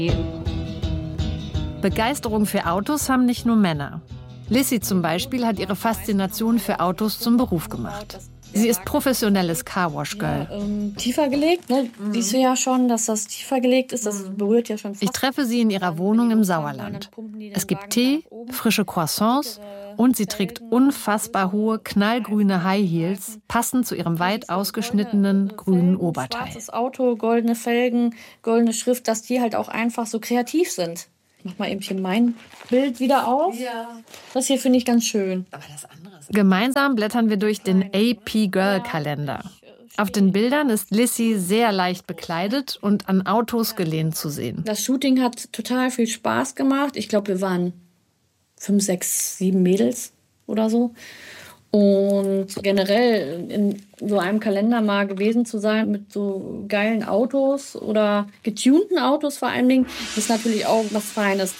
Begeisterung für Autos haben nicht nur Männer. Lissy zum Beispiel hat ihre Faszination für Autos zum Beruf gemacht. Sie ist professionelles Carwash-Girl. Ja, tiefer gelegt, ne? Siehst du ja schon, dass das tiefer gelegt ist. Das berührt ja schon fast. Ich treffe sie in ihrer Wohnung im Sauerland. Es gibt Tee, frische Croissants und sie trägt unfassbar hohe, knallgrüne High Heels, passend zu ihrem weit ausgeschnittenen grünen Oberteil. Schwarzes Auto, goldene Felgen, goldene Schrift, dass die halt auch einfach so kreativ sind. Ich mach mal eben hier mein Bild wieder auf. Ja. Das hier finde ich ganz schön. Aber das andere ist Gemeinsam blättern wir durch den AP Girl Kalender. Auf den Bildern ist Lissy sehr leicht bekleidet und an Autos gelehnt zu sehen. Das Shooting hat total viel Spaß gemacht. Ich glaube, wir waren 5, 6, 7 Mädels oder so. Und generell in so einem Kalender mal gewesen zu sein mit so geilen Autos oder getunten Autos vor allen Dingen, ist natürlich auch was Feines.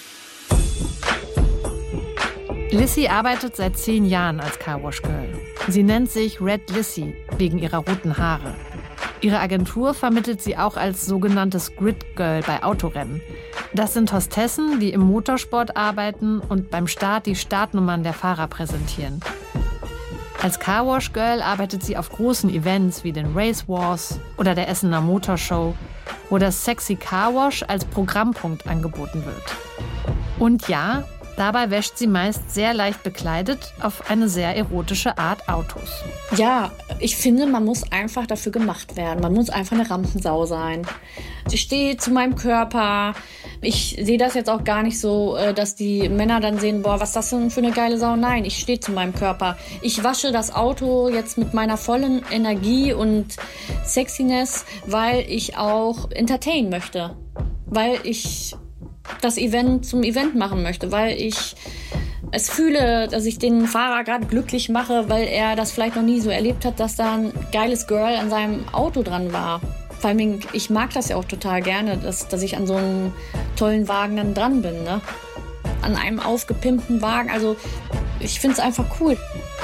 Lissy arbeitet seit 10 Jahren als Carwash Girl. Sie nennt sich Red Lissy wegen ihrer roten Haare. Ihre Agentur vermittelt sie auch als sogenanntes Grid Girl bei Autorennen. Das sind Hostessen, die im Motorsport arbeiten und beim Start die Startnummern der Fahrer präsentieren. Als Carwash Girl arbeitet sie auf großen Events wie den Race Wars oder der Essener Motorshow, wo das Sexy Carwash als Programmpunkt angeboten wird. Und ja, dabei wäscht sie meist sehr leicht bekleidet auf eine sehr erotische Art Autos. Ja, ich finde, man muss einfach dafür gemacht werden. Man muss einfach eine Rampensau sein. Ich stehe zu meinem Körper. Ich sehe das jetzt auch gar nicht so, dass die Männer dann sehen, boah, was ist das denn für eine geile Sau? Nein, ich stehe zu meinem Körper. Ich wasche das Auto jetzt mit meiner vollen Energie und Sexiness, weil ich auch entertainen möchte. Weil ich das Event zum Event machen möchte, weil ich es fühle, dass ich den Fahrer gerade glücklich mache, weil er das vielleicht noch nie so erlebt hat, dass da ein geiles Girl an seinem Auto dran war. Vor allem, ich mag das ja auch total gerne, dass ich an so einem tollen Wagen dann dran bin, ne? An einem aufgepimpten Wagen. Also ich finde es einfach cool.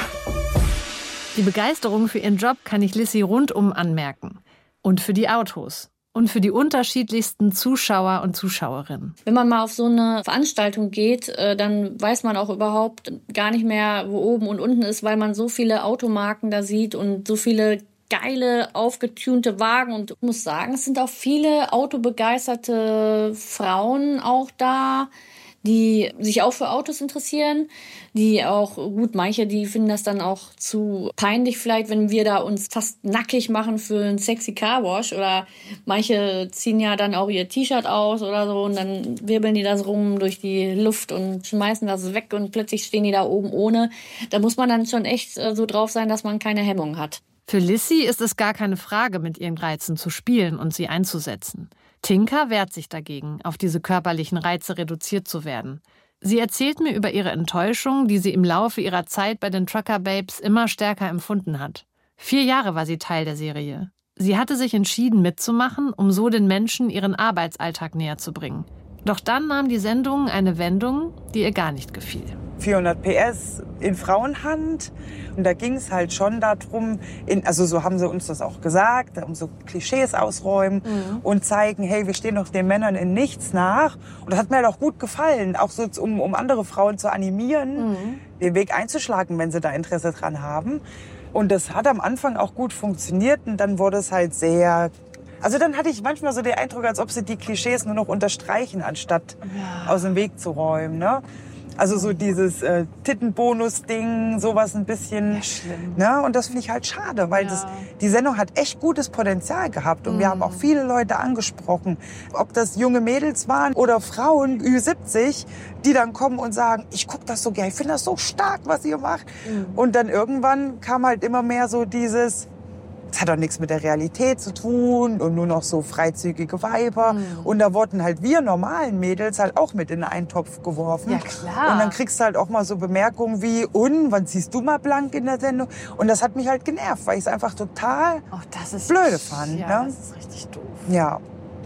Die Begeisterung für ihren Job kann ich Lissy rundum anmerken. Und für die Autos. Und für die unterschiedlichsten Zuschauer und Zuschauerinnen. Wenn man mal auf so eine Veranstaltung geht, dann weiß man auch überhaupt gar nicht mehr, wo oben und unten ist, weil man so viele Automarken da sieht und so viele geile, aufgetunte Wagen. Und ich muss sagen, es sind auch viele autobegeisterte Frauen auch da, die sich auch für Autos interessieren, die auch, gut, manche, die finden das dann auch zu peinlich vielleicht, wenn wir da uns fast nackig machen für einen sexy Carwash, oder manche ziehen ja dann auch ihr T-Shirt aus oder so und dann wirbeln die das rum durch die Luft und schmeißen das weg und plötzlich stehen die da oben ohne. Da muss man dann schon echt so drauf sein, dass man keine Hemmung hat. Für Lissy ist es gar keine Frage, mit ihren Reizen zu spielen und sie einzusetzen. Tinka wehrt sich dagegen, auf diese körperlichen Reize reduziert zu werden. Sie erzählt mir über ihre Enttäuschung, die sie im Laufe ihrer Zeit bei den Trucker Babes immer stärker empfunden hat. 4 Jahre war sie Teil der Serie. Sie hatte sich entschieden mitzumachen, um so den Menschen ihren Arbeitsalltag näher zu bringen. Doch dann nahm die Sendung eine Wendung, die ihr gar nicht gefiel. 400 PS in Frauenhand. Und da ging es halt schon darum, also so haben sie uns das auch gesagt, um so Klischees ausräumen und zeigen, hey, wir stehen doch den Männern in nichts nach. Und das hat mir halt auch gut gefallen, auch so um andere Frauen zu animieren, den Weg einzuschlagen, wenn sie da Interesse dran haben. Und das hat am Anfang auch gut funktioniert und dann wurde es halt sehr... Also dann hatte ich manchmal so den Eindruck, als ob sie die Klischees nur noch unterstreichen, anstatt aus dem Weg zu räumen, ne? Also so dieses Tittenbonus-Ding, sowas ein bisschen. Ja, schlimm. Ne? Und das finde ich halt schade, weil die Sendung hat echt gutes Potenzial gehabt. Und wir haben auch viele Leute angesprochen, ob das junge Mädels waren oder Frauen Ü70, die dann kommen und sagen, ich gucke das so gerne, ich finde das so stark, was ihr macht. Und dann irgendwann kam halt immer mehr so dieses... Das hat doch nichts mit der Realität zu tun und nur noch so freizügige Weiber. Und da wurden halt wir normalen Mädels halt auch mit in einen Topf geworfen. Ja, klar. Und dann kriegst du halt auch mal so Bemerkungen wie, wann ziehst du mal blank in der Sendung? Und das hat mich halt genervt, weil ich es einfach total blöde fand. Ja, ne? das ist richtig doof. Ja.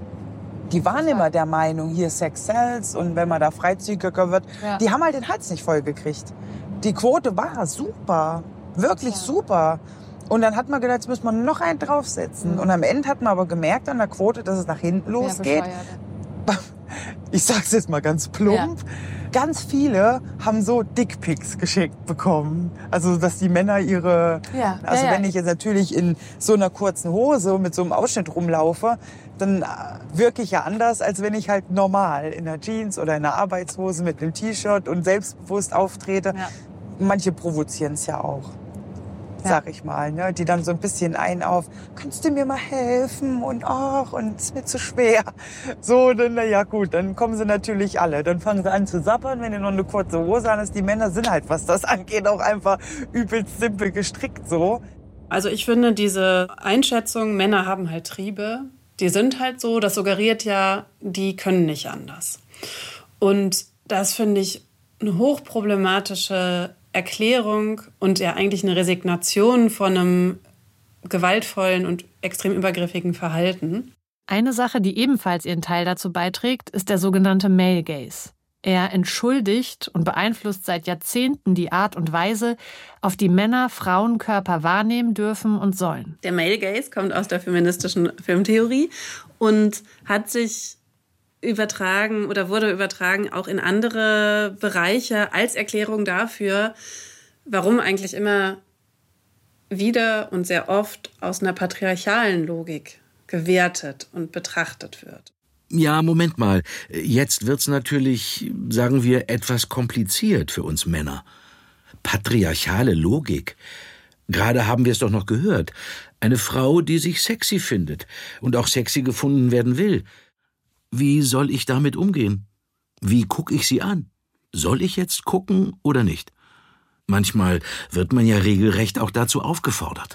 Die waren immer der Meinung, hier Sex sells und wenn man da freizügiger wird, die haben halt den Hals nicht voll gekriegt. Die Quote war super, wirklich super. Und dann hat man gedacht, jetzt muss man noch einen draufsetzen. Und am Ende hat man aber gemerkt an der Quote, dass es nach hinten losgeht. ich sag's jetzt mal ganz plump, ganz viele haben so Dickpics geschickt bekommen. Also, dass die Männer wenn ich jetzt natürlich in so einer kurzen Hose mit so einem Ausschnitt rumlaufe, dann wirke ich ja anders, als wenn ich halt normal in einer Jeans oder in einer Arbeitshose mit einem T-Shirt und selbstbewusst auftrete. Ja. Manche provozieren es ja auch, sag ich mal, ne? Die dann so ein bisschen kannst du mir mal helfen und es ist mir zu schwer. So, dann, dann kommen sie natürlich alle. Dann fangen sie an zu sappern, wenn ihr noch eine kurze Hose an ist. Die Männer sind halt, was das angeht, auch einfach übelst simpel gestrickt so. Also ich finde diese Einschätzung, Männer haben halt Triebe, die sind halt so, das suggeriert ja, die können nicht anders. Und das finde ich eine hochproblematische Erklärung und ja eigentlich eine Resignation von einem gewaltvollen und extrem übergriffigen Verhalten. Eine Sache, die ebenfalls ihren Teil dazu beiträgt, ist der sogenannte Male Gaze. Er entschuldigt und beeinflusst seit Jahrzehnten die Art und Weise, auf die Männer Frauenkörper wahrnehmen dürfen und sollen. Der Male Gaze kommt aus der feministischen Filmtheorie und hat sich übertragen oder wurde übertragen auch in andere Bereiche als Erklärung dafür, warum eigentlich immer wieder und sehr oft aus einer patriarchalen Logik gewertet und betrachtet wird. Ja, Moment mal. Jetzt wird's natürlich, sagen wir, etwas kompliziert für uns Männer. Patriarchale Logik. Gerade haben wir es doch noch gehört. Eine Frau, die sich sexy findet und auch sexy gefunden werden will. Wie soll ich damit umgehen? Wie gucke ich sie an? Soll ich jetzt gucken oder nicht? Manchmal wird man ja regelrecht auch dazu aufgefordert.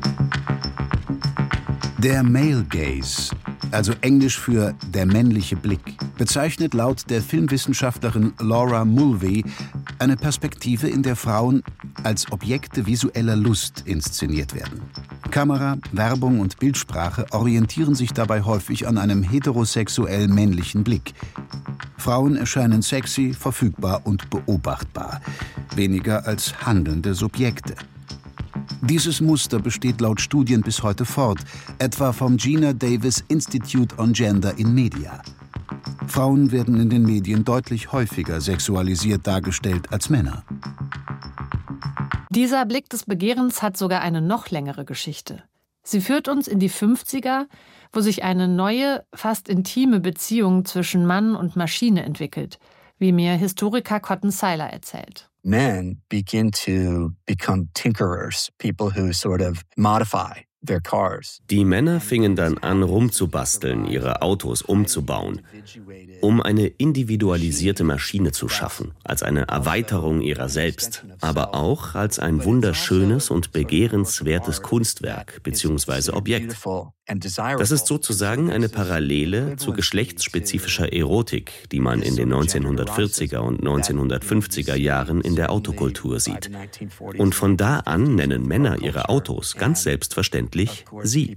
Der Male Gaze, also Englisch für der männliche Blick, bezeichnet laut der Filmwissenschaftlerin Laura Mulvey eine Perspektive, in der Frauen als Objekte visueller Lust inszeniert werden. Kamera, Werbung und Bildsprache orientieren sich dabei häufig an einem heterosexuell männlichen Blick. Frauen erscheinen sexy, verfügbar und beobachtbar, weniger als handelnde Subjekte. Dieses Muster besteht laut Studien bis heute fort, etwa vom Gina Davis Institute on Gender in Media. Frauen werden in den Medien deutlich häufiger sexualisiert dargestellt als Männer. Dieser Blick des Begehrens hat sogar eine noch längere Geschichte. Sie führt uns in die 50er, wo sich eine neue, fast intime Beziehung zwischen Mann und Maschine entwickelt, wie mir Historiker Cotton Seiler erzählt. Men begin to become tinkerers, people who sort of modify their cars. Die Männer fingen dann an, rumzubasteln, ihre Autos umzubauen, um eine individualisierte Maschine zu schaffen, als eine Erweiterung ihrer selbst, aber auch als ein wunderschönes und begehrenswertes Kunstwerk bzw. Objekt. Das ist sozusagen eine Parallele zu geschlechtsspezifischer Erotik, die man in den 1940er und 1950er Jahren in der Autokultur sieht. Und von da an nennen Männer ihre Autos ganz selbstverständlich sie.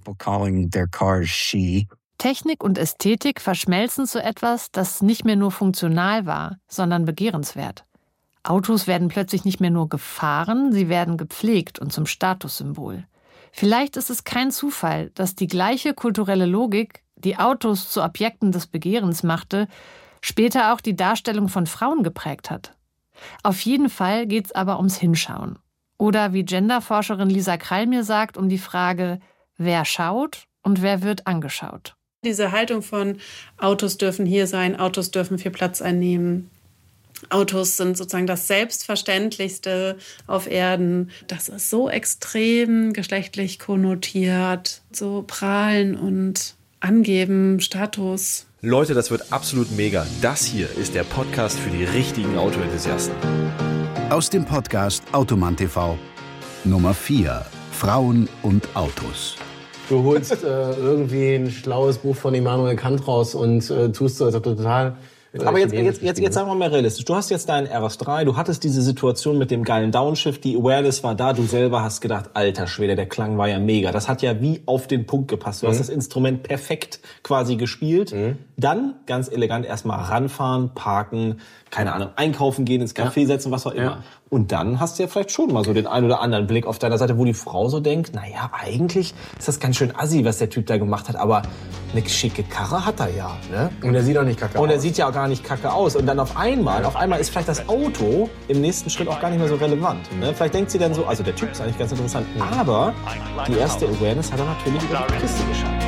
Technik und Ästhetik verschmelzen zu etwas, das nicht mehr nur funktional war, sondern begehrenswert. Autos werden plötzlich nicht mehr nur gefahren, sie werden gepflegt und zum Statussymbol. Vielleicht ist es kein Zufall, dass die gleiche kulturelle Logik, die Autos zu Objekten des Begehrens machte, später auch die Darstellung von Frauen geprägt hat. Auf jeden Fall geht's aber ums Hinschauen. Oder wie Genderforscherin Lisa Krall mir sagt, um die Frage, wer schaut und wer wird angeschaut. Diese Haltung von Autos dürfen hier sein, Autos dürfen viel Platz einnehmen. Autos sind sozusagen das Selbstverständlichste auf Erden. Das ist so extrem geschlechtlich konnotiert, so prahlen und angeben, Status. Leute, das wird absolut mega. Das hier ist der Podcast für die richtigen Autoenthusiasten. Aus dem Podcast Automann TV Nummer 4: Frauen und Autos. Du holst irgendwie ein schlaues Buch von Immanuel Kant raus und tust so, als ob du total... Aber jetzt sagen wir mal realistisch. Du hast jetzt deinen RS3, du hattest diese Situation mit dem geilen Downshift, die Awareness war da, du selber hast gedacht, alter Schwede, der Klang war ja mega. Das hat ja wie auf den Punkt gepasst. Du hast das Instrument perfekt quasi gespielt. Dann ganz elegant erstmal ranfahren, parken, keine Ahnung, einkaufen gehen, ins Café setzen, was auch immer. Ja. Und dann hast du ja vielleicht schon mal so den einen oder anderen Blick auf deiner Seite, wo die Frau so denkt, naja, eigentlich ist das ganz schön assi, was der Typ da gemacht hat, aber eine schicke Karre hat er ja. Ne? Und er sieht auch nicht kacke aus. Und er sieht ja auch gar nicht kacke aus. Und dann auf einmal ist vielleicht das Auto im nächsten Schritt auch gar nicht mehr so relevant. Ne? Vielleicht denkt sie dann so, also der Typ ist eigentlich ganz interessant, aber die erste Awareness hat er natürlich über die Kiste geschafft.